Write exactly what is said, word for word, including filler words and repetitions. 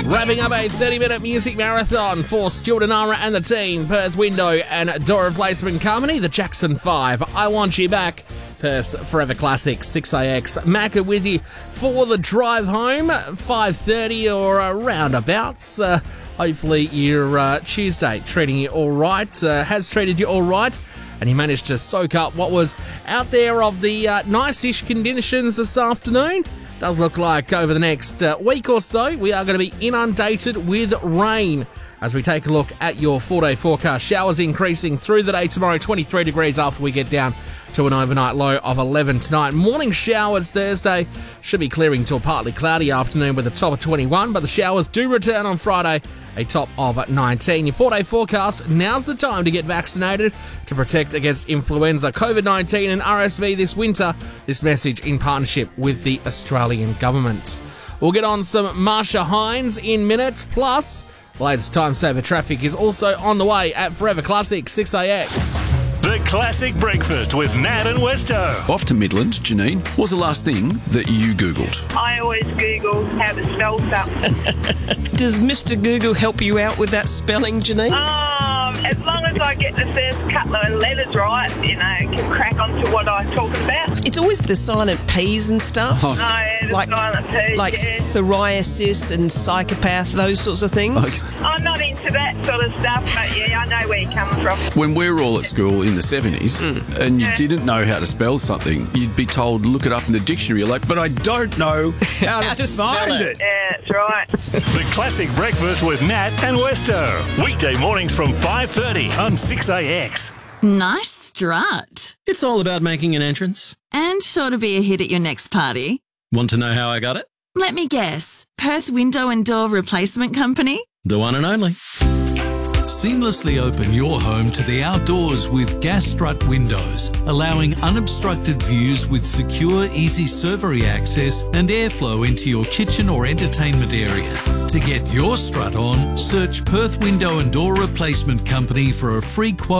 Wrapping up a thirty-minute music marathon for Stuart and Nara and the team, Perth Window and Door Replacement Company, the Jackson five, I Want You Back, Perth's Forever Classic, six A X. Macca with you for the drive home, five thirty or uh, roundabouts. Uh, hopefully your uh, Tuesday treating you all right, uh, has treated you all right, and you managed to soak up what was out there of the uh, nice-ish conditions this afternoon. Does look like over the next uh, week or so we are going to be inundated with rain. As we take a look at your four-day forecast, showers increasing through the day tomorrow, twenty-three degrees after we get down to an overnight low of eleven tonight. Morning showers Thursday should be clearing to a partly cloudy afternoon with a top of twenty-one, but the showers do return on Friday, a top of nineteen. Your four-day forecast, now's the time to get vaccinated to protect against influenza, COVID nineteen and R S V this winter. This message in partnership with the Australian government. We'll get on some Marsha Hines in minutes, plus the latest time-saver traffic is also on the way at Forever Classic, six A X. The Classic Breakfast with Nat and Westo. Off to Midland, Janine. What was the last thing that you Googled? I always Google how to spell something. Does Mister Google help you out with that spelling, Janine? Um, as long as I get the first couple of letters right, you know, can crack on to what I'm talking about. It's always the silent P's and stuff. Oh. No, yeah, the Like- silent P, Like yeah. psoriasis and psychopath, those sorts of things. Okay. I'm not into that sort of stuff, but yeah, I know where you're coming from. When we were all at school in the seventies and you Yeah. didn't know how to spell something, you'd be told, look it up in the dictionary. You're like, but I don't know how, How to to spell find it. it. Yeah, that's right. The Classic Breakfast with Nat and Westo. Weekday mornings from five thirty on six A X. Nice strut. It's all about making an entrance. And sure to be a hit at your next party. Want to know how I got it? Let me guess. Perth Window and Door Replacement Company? The one and only. Seamlessly open your home to the outdoors with Gas Strut windows, allowing unobstructed views with secure, easy servery access and airflow into your kitchen or entertainment area. To get your strut on, search Perth Window and Door Replacement Company for a free quote